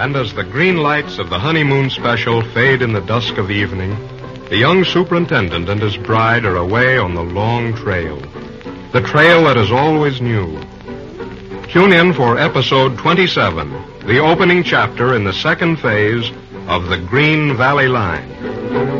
And as the green lights of the honeymoon special fade in the dusk of evening, the young superintendent and his bride are away on the long trail. The trail that is always new. Tune in for episode 27, the opening chapter in the second phase of the Green Valley Line.